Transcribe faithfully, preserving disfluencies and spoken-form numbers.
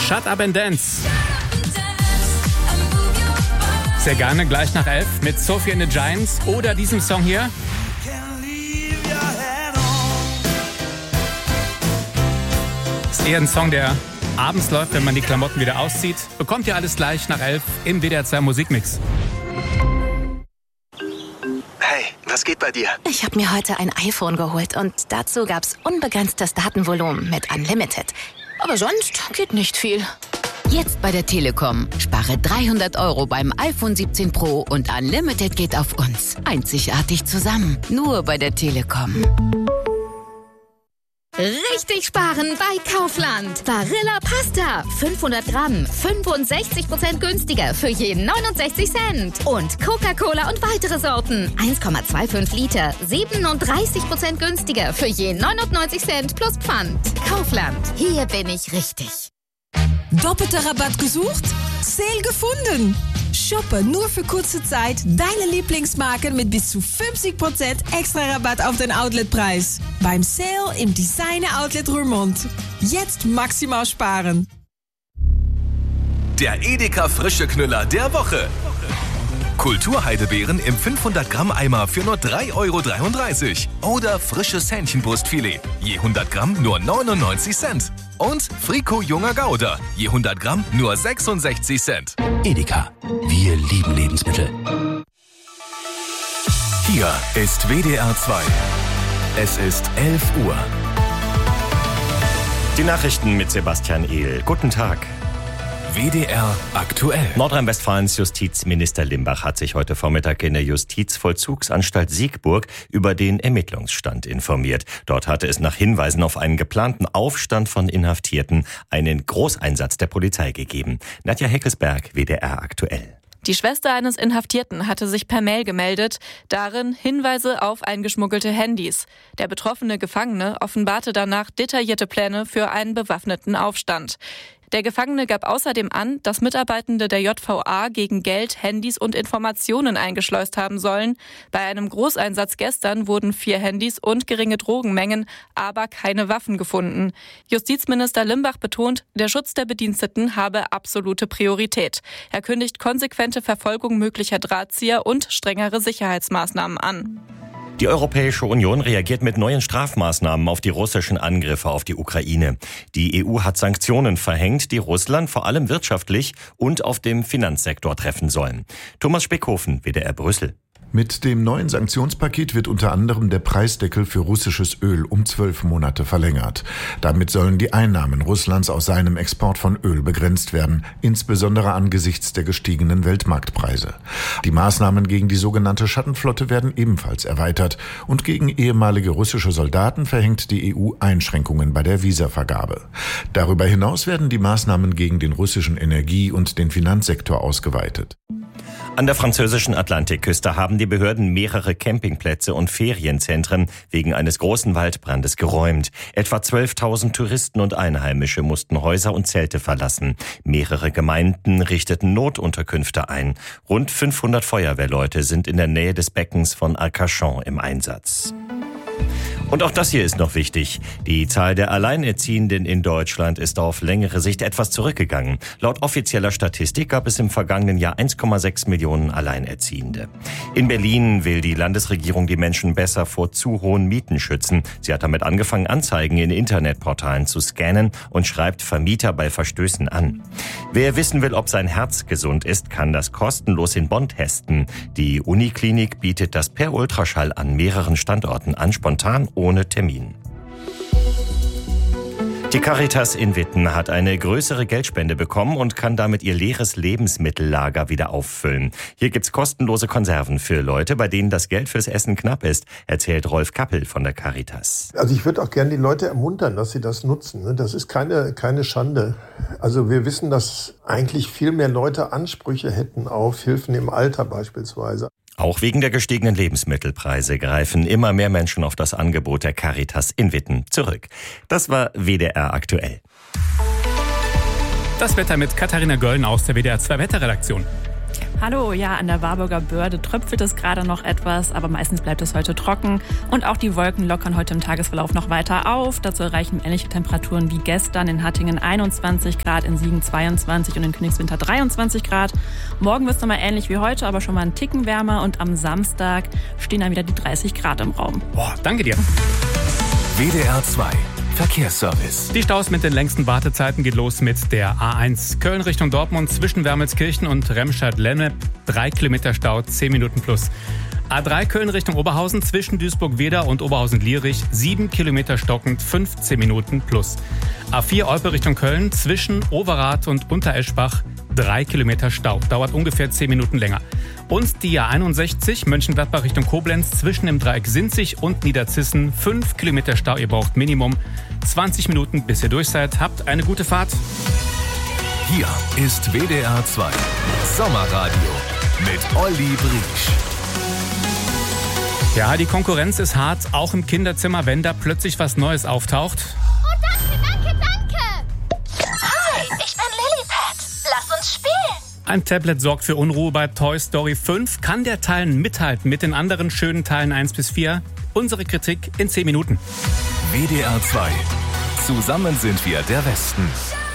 Shut Up and Dance. Sehr gerne gleich nach elf mit Sophie and the Giants oder diesem Song hier. Ist eher ein Song, der abends läuft, wenn man die Klamotten wieder auszieht. Bekommt ihr alles gleich nach elf im W D R zwei Musikmix. Hey, was geht bei dir? Ich habe mir heute ein iPhone geholt und dazu gab's unbegrenztes Datenvolumen mit Unlimited. Aber sonst geht nicht viel. Jetzt bei der Telekom. Spare dreihundert Euro beim iPhone siebzehn Pro und Unlimited geht auf uns. Einzigartig zusammen. Nur bei der Telekom. Richtig sparen bei Kaufland. Barilla Pasta. fünfhundert Gramm. fünfundsechzig Prozent günstiger für jeden neunundsechzig Cent. Und Coca-Cola und weitere Sorten. eins Komma fünfundzwanzig Liter. siebenunddreißig Prozent günstiger für jeden neunundneunzig Cent plus Pfand. Kaufland. Hier bin ich richtig. Doppelter Rabatt gesucht? Sale gefunden! Shoppe nur für kurze Zeit deine Lieblingsmarken mit bis zu fünfzig Prozent extra Rabatt auf den Outletpreis. Beim Sale im Designer Outlet Roermond. Jetzt maximal sparen. Der Edeka frische Knüller der Woche. Kulturheidelbeeren im fünfhundert Gramm Eimer für nur drei Euro dreiunddreißig. Oder frisches Hähnchenbrustfilet, je hundert Gramm nur neunundneunzig Cent. Und Friko junger Gouda, je hundert Gramm nur sechsundsechzig Cent. Edeka, wir lieben Lebensmittel. Hier ist W D R zwei. Es ist elf Uhr. Die Nachrichten mit Sebastian Ehl. Guten Tag. W D R aktuell. Nordrhein-Westfalens Justizminister Limbach hat sich heute Vormittag in der Justizvollzugsanstalt Siegburg über den Ermittlungsstand informiert. Dort hatte es nach Hinweisen auf einen geplanten Aufstand von Inhaftierten einen Großeinsatz der Polizei gegeben. Nadja Heckelsberg, W D R aktuell. Die Schwester eines Inhaftierten hatte sich per Mail gemeldet, darin Hinweise auf eingeschmuggelte Handys. Der betroffene Gefangene offenbarte danach detaillierte Pläne für einen bewaffneten Aufstand. Der Gefangene gab außerdem an, dass Mitarbeitende der J V A gegen Geld, Handys und Informationen eingeschleust haben sollen. Bei einem Großeinsatz gestern wurden vier Handys und geringe Drogenmengen, aber keine Waffen gefunden. Justizminister Limbach betont, der Schutz der Bediensteten habe absolute Priorität. Er kündigt konsequente Verfolgung möglicher Drahtzieher und strengere Sicherheitsmaßnahmen an. Die Europäische Union reagiert mit neuen Strafmaßnahmen auf die russischen Angriffe auf die Ukraine. Die E U hat Sanktionen verhängt, die Russland vor allem wirtschaftlich und auf dem Finanzsektor treffen sollen. Thomas Speckhofen, W D R Brüssel. Mit dem neuen Sanktionspaket wird unter anderem der Preisdeckel für russisches Öl um zwölf Monate verlängert. Damit sollen die Einnahmen Russlands aus seinem Export von Öl begrenzt werden, insbesondere angesichts der gestiegenen Weltmarktpreise. Die Maßnahmen gegen die sogenannte Schattenflotte werden ebenfalls erweitert und gegen ehemalige russische Soldaten verhängt die E U Einschränkungen bei der Visavergabe. Darüber hinaus werden die Maßnahmen gegen den russischen Energie- und den Finanzsektor ausgeweitet. An der französischen Atlantikküste haben die Behörden mehrere Campingplätze und Ferienzentren wegen eines großen Waldbrandes geräumt. Etwa zwölftausend Touristen und Einheimische mussten Häuser und Zelte verlassen. Mehrere Gemeinden richteten Notunterkünfte ein. Rund fünfhundert Feuerwehrleute sind in der Nähe des Beckens von Arcachon im Einsatz. Und auch das hier ist noch wichtig. Die Zahl der Alleinerziehenden in Deutschland ist auf längere Sicht etwas zurückgegangen. Laut offizieller Statistik gab es im vergangenen Jahr eins Komma sechs Millionen Alleinerziehende. In Berlin will die Landesregierung die Menschen besser vor zu hohen Mieten schützen. Sie hat damit angefangen, Anzeigen in Internetportalen zu scannen und schreibt Vermieter bei Verstößen an. Wer wissen will, ob sein Herz gesund ist, kann das kostenlos in Bonn testen. Die Uniklinik bietet das per Ultraschall an mehreren Standorten an, spontan ohne Termin. Die Caritas in Witten hat eine größere Geldspende bekommen und kann damit ihr leeres Lebensmittellager wieder auffüllen. Hier gibt's kostenlose Konserven für Leute, bei denen das Geld fürs Essen knapp ist, erzählt Rolf Kappel von der Caritas. Also ich würde auch gerne die Leute ermuntern, dass sie das nutzen. Das ist keine, keine Schande. Also wir wissen, dass eigentlich viel mehr Leute Ansprüche hätten auf Hilfen im Alter beispielsweise. Auch wegen der gestiegenen Lebensmittelpreise greifen immer mehr Menschen auf das Angebot der Caritas in Witten zurück. Das war W D R aktuell. Das Wetter mit Katharina Gölln aus der W D R zwei Wetterredaktion. Hallo, ja, an der Warburger Börde tröpfelt es gerade noch etwas, aber meistens bleibt es heute trocken. Und auch die Wolken lockern heute im Tagesverlauf noch weiter auf. Dazu erreichen wir ähnliche Temperaturen wie gestern. In Hattingen einundzwanzig Grad, in Siegen zweiundzwanzig und in Königswinter dreiundzwanzig Grad. Morgen wird es nochmal ähnlich wie heute, aber schon mal einen Ticken wärmer. Und am Samstag stehen dann wieder die dreißig Grad im Raum. Boah, danke dir. W D R zwei Verkehrsservice. Die Staus mit den längsten Wartezeiten geht los mit der A eins. Köln Richtung Dortmund zwischen Wermelskirchen und Remscheid-Lennep. Drei Kilometer Stau, zehn Minuten plus. A drei Köln Richtung Oberhausen zwischen Duisburg-Wedau und Oberhausen-Lierich. Sieben Kilometer stockend, fünfzehn Minuten plus. A vier Olpe Richtung Köln zwischen Overath und Untereschbach. Drei Kilometer Stau, dauert ungefähr zehn Minuten länger. Und die A einundsechzig Mönchengladbach Richtung Koblenz zwischen dem Dreieck Sinzig und Niederzissen. Fünf Kilometer Stau, ihr braucht Minimum zwanzig Minuten, bis ihr durch seid. Habt eine gute Fahrt. Hier ist W D R zwei Sommerradio mit Olli Briesch. Ja, die Konkurrenz ist hart, auch im Kinderzimmer, wenn da plötzlich was Neues auftaucht. Oh, danke, danke, danke. Hi, ich bin Lilliput. Lass uns spielen. Ein Tablet sorgt für Unruhe bei Toy Story fünf. Kann der Teil mithalten mit den anderen schönen Teilen eins bis vier? Unsere Kritik in zehn Minuten. W D R zwei. Zusammen sind wir der Westen.